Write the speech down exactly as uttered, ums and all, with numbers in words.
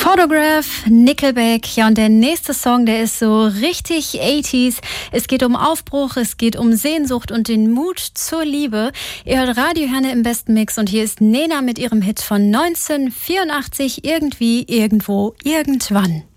Photograph, Nickelback. Ja, und der nächste Song, der ist so richtig achtziger. Es geht um Aufbruch, es geht um Sehnsucht und den Mut zur Liebe. Ihr hört Radio Herne im besten Mix und hier ist Nena mit ihrem Hit von neunzehnhundertvierundachtzig, Irgendwie, Irgendwo, Irgendwann.